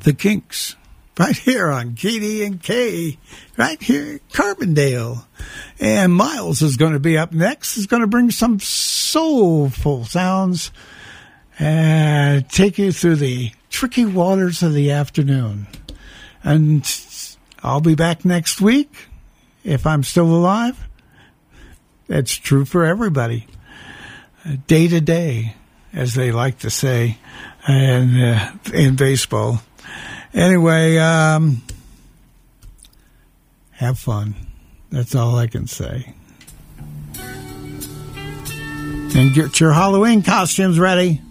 The Kinks, right here on KD&K, right here at Carbondale. And Miles is going to be up next. He's going to bring some soulful sounds and take you through the tricky waters of the afternoon. And I'll be back next week if I'm still alive. That's true for everybody. Day to day, as they like to say in baseball. Anyway, have fun. That's all I can say. And get your Halloween costumes ready.